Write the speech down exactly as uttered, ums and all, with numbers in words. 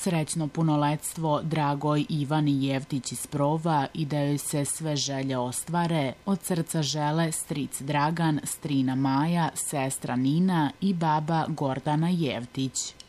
Srećno punoletstvo Dragoj Ivani Jevtić iz Prova i da joj se sve želje ostvare, od srca žele stric Dragan, strina Maja, sestra Nina i baba Gordana Jevtić.